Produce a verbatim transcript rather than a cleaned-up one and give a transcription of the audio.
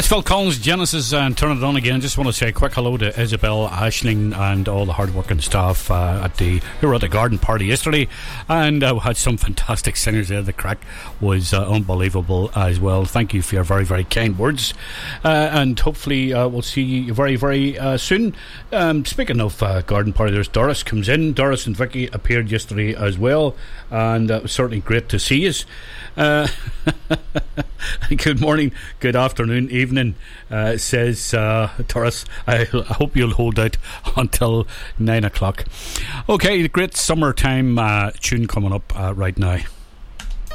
It's Phil Collins, Genesis, and Turn It On Again. Just want to say a quick hello to Isabel Ashling and all the hard-working staff uh, at the who were at the garden party yesterday, and uh, we had some fantastic singers there. The crack was uh, unbelievable as well. Thank you for your very, very kind words, uh, and hopefully uh, we'll see you very, very uh, soon. Um, speaking of uh, garden party, there's Doris comes in. Doris and Vicky appeared yesterday as well, and uh, it was certainly great to see you. Uh, good morning, good afternoon, evening, uh, says uh, Doris. I, I hope you'll hold out until nine o'clock. Okay, great summertime uh, tune coming up uh, right now.